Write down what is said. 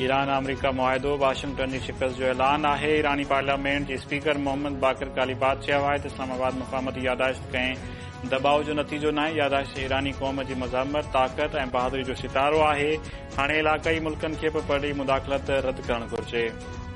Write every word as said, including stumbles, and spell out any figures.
Iran अमरीका मुआहिदो Washington जी शिकस्त जो ऐलान आहे। ईरानी पार्लियामेंट जे स्पीकर मोहम्मद बाक़िर कालिबात चयो आहे त इस्लामाबाद मुक़ामती यादाश्त कंहिं दबाउ जो नतीजो नाहे। यादाश्त ईरानी क़ौम जी मज़ामत, ताक़त ऐं बहादुरी जो सितारो आहे। हाणे इलाक़ाई मुल्कनि खे बि परॾेही मुदाख़लत रद्द करणु घुर्जे।